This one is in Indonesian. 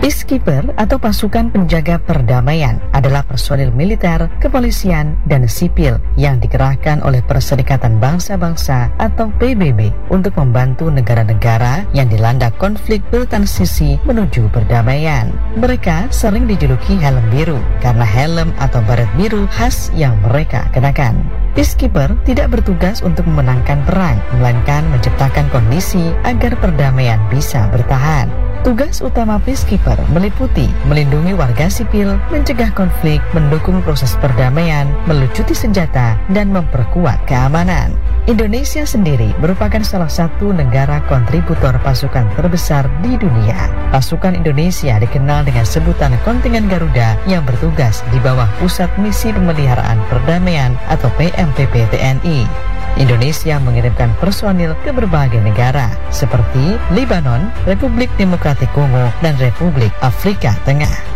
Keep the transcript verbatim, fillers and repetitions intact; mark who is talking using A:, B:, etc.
A: Peacekeeper atau pasukan penjaga perdamaian adalah personil militer, kepolisian, dan sipil yang dikerahkan oleh Perserikatan Bangsa-Bangsa atau P B B untuk membantu negara-negara yang dilanda konflik bertransisi menuju perdamaian. Mereka sering dijuluki helm biru karena helm atau baret biru khas yang mereka kenakan. Peacekeeper tidak bertugas untuk memenangkan perang, melainkan menciptakan kondisi agar perdamaian bisa bertahan. Tugas utama Peacekeeper meliputi melindungi warga sipil, mencegah konflik, mendukung proses perdamaian, melucuti senjata, dan memperkuat keamanan. Indonesia sendiri merupakan salah satu negara kontributor pasukan terbesar di dunia. Pasukan Indonesia dikenal dengan sebutan Kontingen Garuda yang bertugas di bawah Pusat Misi Pemeliharaan Perdamaian atau P M P P T N I. Indonesia mengirimkan personil ke berbagai negara seperti Lebanon, Republik Demokratik Kongo, dan Republik Afrika Tengah.